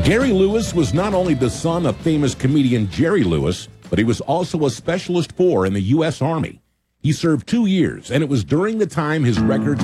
Gary Lewis was not only the son of famous comedian Jerry Lewis, but he was also a Specialist 4 in the U.S. Army. He served 2 years, and it was during the time his records